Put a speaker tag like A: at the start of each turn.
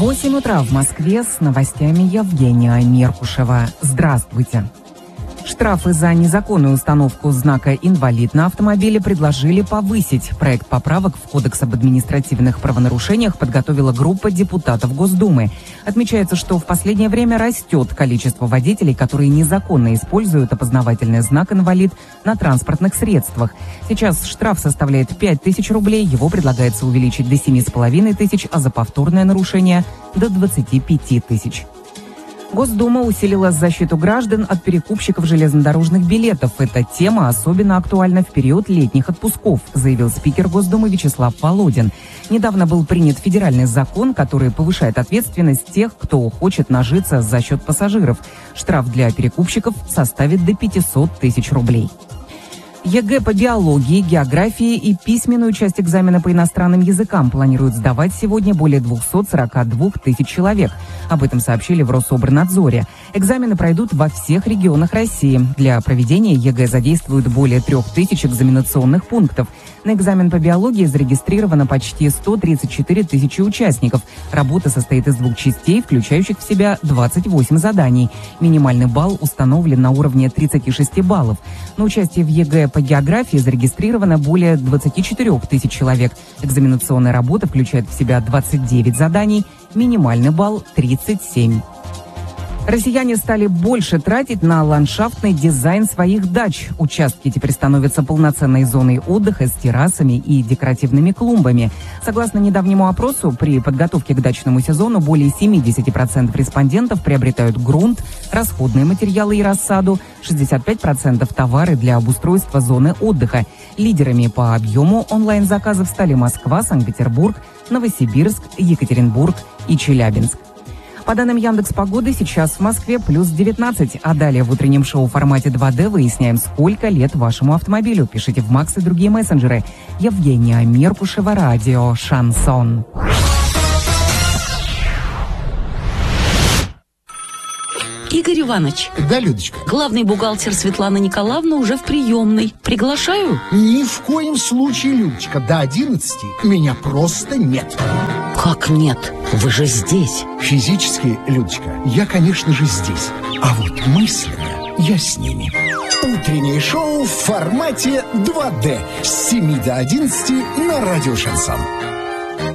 A: 8 утра в Москве, с новостями Евгения Меркушева. Здравствуйте. Штрафы за незаконную установку знака «Инвалид» на автомобиле предложили повысить. Проект поправок в Кодекс об административных правонарушениях подготовила группа депутатов Госдумы. Отмечается, что в последнее время растет количество водителей, которые незаконно используют опознавательный знак «Инвалид» на транспортных средствах. Сейчас штраф составляет 5000 рублей, его предлагается увеличить до 7500, а за повторное нарушение – до 25 тысяч. Госдума усилила защиту граждан от перекупщиков железнодорожных билетов. Эта тема особенно актуальна в период летних отпусков, заявил спикер Госдумы Вячеслав Володин. Недавно был принят федеральный закон, который повышает ответственность тех, кто хочет нажиться за счет пассажиров. Штраф для перекупщиков составит до 500 тысяч рублей. ЕГЭ по биологии, географии и письменную часть экзамена по иностранным языкам планируют сдавать сегодня более 242 тысяч человек. Об этом сообщили в Рособорнадзоре. Экзамены пройдут во всех регионах России. Для проведения ЕГЭ задействуют более 3000 экзаменационных пунктов. На экзамен по биологии зарегистрировано почти 134 тысячи участников. Работа состоит из 2 частей, включающих в себя 28 заданий. Минимальный балл установлен на уровне 36 баллов. На участие в ЕГЭ по географии зарегистрировано более 24 тысяч человек. Экзаменационная работа включает в себя 29 заданий, минимальный балл 37. Россияне стали больше тратить на ландшафтный дизайн своих дач. Участки теперь становятся полноценной зоной отдыха с террасами и декоративными клумбами. Согласно недавнему опросу, при подготовке к дачному сезону более 70% респондентов приобретают грунт, расходные материалы и рассаду, 65% товары для обустройства зоны отдыха. Лидерами по объему онлайн-заказов стали Москва, Санкт-Петербург, Новосибирск, Екатеринбург и Челябинск. По данным Яндекс.Погоды, сейчас в Москве плюс 19, а далее в утреннем шоу в формате 2D выясняем, сколько лет вашему автомобилю. Пишите в Макс и другие мессенджеры. Евгения Меркушева, радио «Шансон».
B: Игорь Иванович.
C: Да, Людочка.
B: Главный бухгалтер Светлана Николаевна уже в приемной. Приглашаю?
C: Ни в коем случае, Людочка. До 11 меня просто нет.
B: Как нет? Вы же здесь.
C: Физически, Людочка, я, конечно же, здесь. А вот мысленно я с ними. Утреннее шоу в формате 2D с 7 до 11 на радио «Шансон».